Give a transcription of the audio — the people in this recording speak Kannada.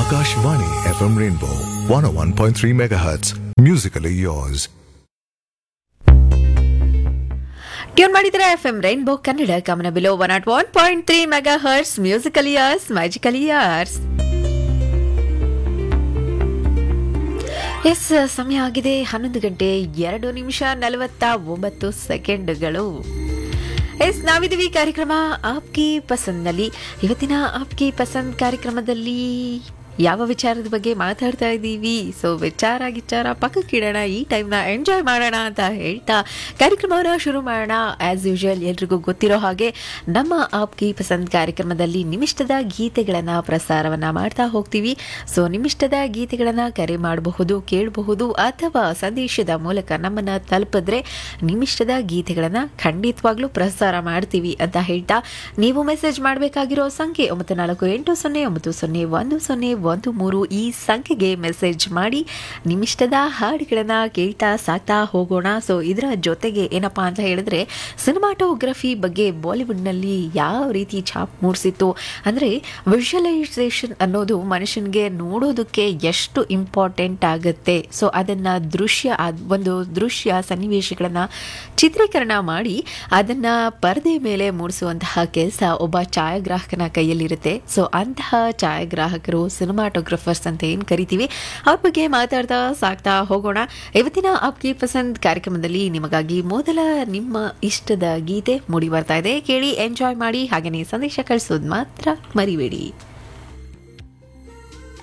Akashvani FM Rainbow 101.3 MHz. Musically yours. Tune ಮಾಡಿದ್ರೆ FM ರೈನ್ಬೋ ಕನ್ನಡ ಗಮನ below 101.3 mega hertz musical years magical years. S, ಸಮಯ ಆಗಿದೆ 11:02:49 ಎಸ್, ನಾವಿದ್ದೀವಿ ಕಾರ್ಯಕ್ರಮ ಆಪ್ಕಿ ಪಸಂದ್ನಲ್ಲಿ. ಇವತ್ತಿನ ಆಪ್ಕಿ ಪಸಂದ್ ಕಾರ್ಯಕ್ರಮದಲ್ಲಿ ಯಾವ ವಿಚಾರದ ಬಗ್ಗೆ ಮಾತಾಡ್ತಾ ಇದ್ದೀವಿ? ಸೊ ವಿಚಾರ ಪಕ್ಕಕ್ಕಿಡೋಣ, ಈ ಟೈಮ್ನ ಎಂಜಾಯ್ ಮಾಡೋಣ ಅಂತ ಹೇಳ್ತಾ ಕಾರ್ಯಕ್ರಮವನ್ನು ಶುರು ಮಾಡೋಣ. ಆ್ಯಸ್ ಯೂಶುವಲ್ ಎಲ್ರಿಗೂ ಗೊತ್ತಿರೋ ಹಾಗೆ ನಮ್ಮ ಆಪ್ಕಿ ಪಸಂದ್ ಕಾರ್ಯಕ್ರಮದಲ್ಲಿ ನಿಮ್ಮಿಷ್ಟದ ಗೀತೆಗಳನ್ನು ಪ್ರಸಾರವನ್ನು ಮಾಡ್ತಾ ಹೋಗ್ತೀವಿ. ಸೊ ನಿಮ್ಮಿಷ್ಟದ ಗೀತೆಗಳನ್ನು ಕರೆ ಮಾಡಬಹುದು, ಕೇಳಬಹುದು, ಅಥವಾ ಸಂದೇಶದ ಮೂಲಕ ನಮ್ಮನ್ನು ತಲುಪಿದ್ರೆ ನಿಮ್ಮಿಷ್ಟದ ಗೀತೆಗಳನ್ನು ಖಂಡಿತವಾಗ್ಲೂ ಪ್ರಸಾರ ಮಾಡ್ತೀವಿ ಅಂತ ಹೇಳ್ತಾ ನೀವು ಮೆಸೇಜ್ ಮಾಡಬೇಕಾಗಿರೋ ಸಂಖ್ಯೆ 9480901013 ಈ ಸಂಖ್ಯೆಗೆ ಮೆಸೇಜ್ ಮಾಡಿ ನಿಮ್ಮಿಷ್ಟದ ಹಾಡುಗಳನ್ನು ಕೇಳ್ತಾ ಸಾಕ್ತಾ ಹೋಗೋಣ. ಸೊ ಇದರ ಜೊತೆಗೆ ಏನಪ್ಪಾ ಅಂತ ಹೇಳಿದ್ರೆ, ಸಿನಿಮಾಟೋಗ್ರಫಿ ಬಗ್ಗೆ ಬಾಲಿವುಡ್ನಲ್ಲಿ ಯಾವ ರೀತಿ ಛಾಪ್ ಮೂಡಿಸಿತ್ತು ಅಂದರೆ, ವಿಜುವಲೈಸೇಷನ್ ಅನ್ನೋದು ಮನುಷ್ಯನಿಗೆ ನೋಡೋದಕ್ಕೆ ಎಷ್ಟು ಇಂಪಾರ್ಟೆಂಟ್ ಆಗುತ್ತೆ. ಸೊ ಅದನ್ನು ಒಂದು ದೃಶ್ಯ ಸನ್ನಿವೇಶಗಳನ್ನು ಚಿತ್ರೀಕರಣ ಮಾಡಿ ಅದನ್ನು ಪರದೆ ಮೇಲೆ ಮೂಡಿಸುವಂತಹ ಕೆಲಸ ಒಬ್ಬ ಛಾಯಾಗ್ರಾಹಕನ ಕೈಯಲ್ಲಿರುತ್ತೆ. ಸೊ ಅಂತಹ ಛಾಯಾಗ್ರಾಹಕರು ಸಿನಿಮಾಟೋಗ್ರಫರ್ಸ್ ಅಂತ ಏನು ಕರಿತೀವಿ, ಅವ್ರ ಬಗ್ಗೆ ಮಾತಾಡ್ತಾ ಸಾಕ್ತಾ ಹೋಗೋಣ. ಇವತ್ತಿನ ಆಪ್ಕಿ ಪಸಂದ್ ಕಾರ್ಯಕ್ರಮದಲ್ಲಿ ನಿಮಗಾಗಿ ಮೊದಲ ನಿಮ್ಮ ಇಷ್ಟದ ಗೀತೆ ಮೂಡಿ ಬರ್ತಾ ಇದೆ. ಕೇಳಿ ಎಂಜಾಯ್ ಮಾಡಿ, ಹಾಗೆಯೇ ಸಂದೇಶ ಕಳಿಸೋದು ಮಾತ್ರ ಮರಿಬೇಡಿ.